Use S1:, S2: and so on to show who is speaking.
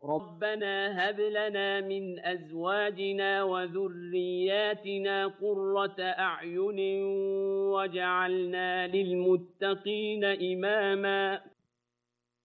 S1: ربنا هب لنا من أزواجنا وذرياتنا قرة أعين واجعلنا للمتقين إماما